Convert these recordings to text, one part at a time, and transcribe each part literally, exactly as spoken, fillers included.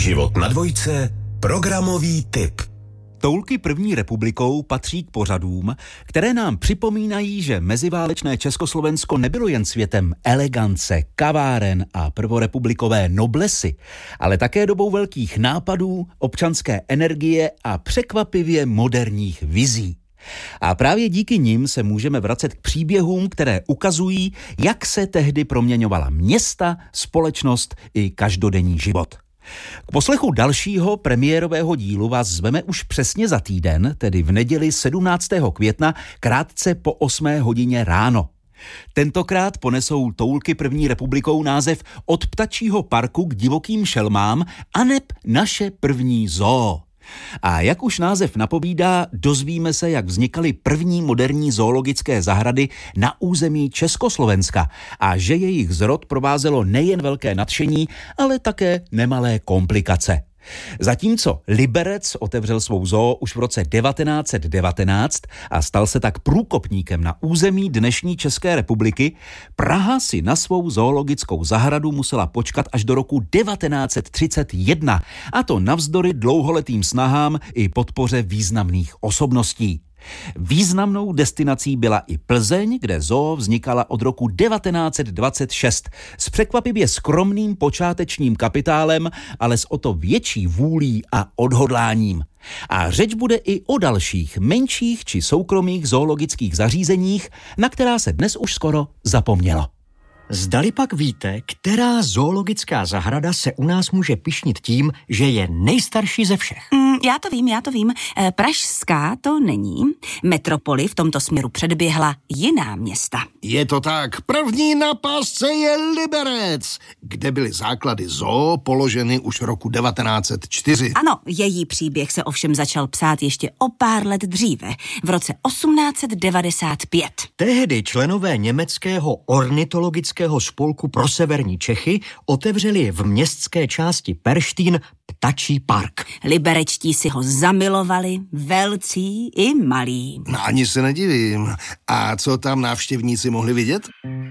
Život na dvojce, programový tip. Toulky první republikou patří k pořadům, které nám připomínají, že meziválečné Československo nebylo jen světem elegance, kaváren a prvorepublikové noblesy, ale také dobou velkých nápadů, občanské energie a překvapivě moderních vizí. A právě díky nim se můžeme vracet k příběhům, které ukazují, jak se tehdy proměňovala města, společnost i každodenní život. K poslechu dalšího premiérového dílu vás zveme už přesně za týden, tedy v neděli sedmnáctého května, krátce po osmé hodině ráno. Tentokrát ponesou Toulky první republikou název Od ptačího parku k divokým šelmám aneb naše první zoo. A jak už název napovídá, dozvíme se, jak vznikaly první moderní zoologické zahrady na území Československa a že jejich zrod provázelo nejen velké nadšení, ale také nemalé komplikace. Zatímco Liberec otevřel svou zoo už v roce devatenáct set devatenáct a stal se tak průkopníkem na území dnešní České republiky, Praha si na svou zoologickou zahradu musela počkat až do roku devatenáct set třicet jedna, a to navzdory dlouholetým snahám i podpoře významných osobností. Významnou destinací byla i Plzeň, kde zoo vznikala od roku devatenáct set dvacet šest s překvapivě skromným počátečním kapitálem, ale s o to větší vůlí a odhodláním. A řeč bude i o dalších, menších či soukromých zoologických zařízeních, na která se dnes už skoro zapomnělo. Zdali pak víte, která zoologická zahrada se u nás může pyšnit tím, že je nejstarší ze všech? Mm, já to vím, já to vím. E, pražská to není. Metropoli v tomto směru předběhla jiná města. Je to tak. První na pásce je Liberec, kde byly základy zoo položeny už roku devatenáct set čtyři. Ano, její příběh se ovšem začal psát ještě o pár let dříve, v roce osmnáct set devadesát pět. Tehdy členové německého ornitologického spolku pro severní Čechy otevřeli v městské části Perštín ptačí park. Liberečtí si ho zamilovali, velcí i malí. No, ani se nedivím. A co tam návštěvníci mohli vidět?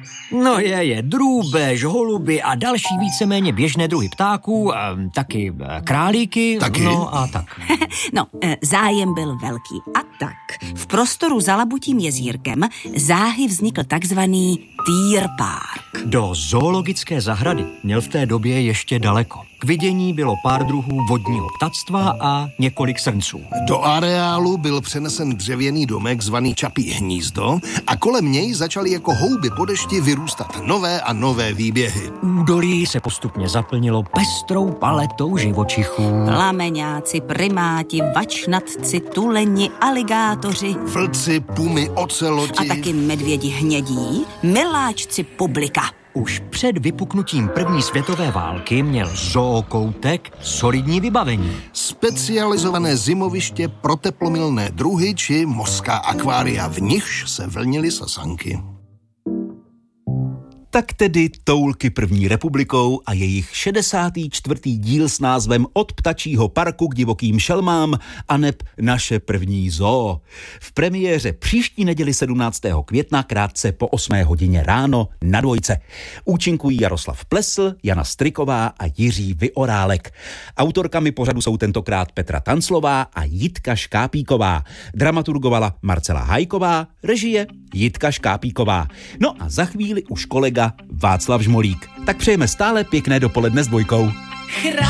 No je, je drůbež, holuby a další víceméně běžné druhy ptáků, a taky králíky, taky? No a tak. No, zájem byl velký. A tak, v prostoru za Labutím jezírkem záhy vznikl takzvaný Týr Park. Do zoologické zahrady měl v té době ještě daleko. K vidění bylo pár druhů vodního ptactva a několik srnců. Do areálu byl přenesen dřevěný domek zvaný Čapí hnízdo a kolem něj začaly jako houby po dešti vyrůstat nové a nové výběhy. Údolí se postupně zaplnilo pestrou paletou živočichů. Plameňáci, primáti, vačnatci, tuleni, aligátoři, vlci, pumy, oceloti a taky medvědi hnědí, miláčci publika. Už před vypuknutím první světové války měl zookoutek solidní vybavení. Specializované zimoviště pro teplomilné druhy či mořská akvária, v nichž se vlnily sasanky. Tak tedy Toulky první republikou a jejich šedesátý čtvrtý díl s názvem Od ptačího parku k divokým šelmám aneb naše první zoo. V premiéře příští neděli sedmnáctého května krátce po osmé hodině ráno na dvojce. Účinkují Jaroslav Plesl, Jana Striková a Jiří Vyorálek. Autorkami pořadu jsou tentokrát Petra Tanclová a Jitka Škápíková. Dramaturgovala Marcela Hajková, režie Jitka Škápíková. No a za chvíli už kolega Václav Žmolík. Tak přejeme stále pěkné dopoledne s dvojkou. Chrá-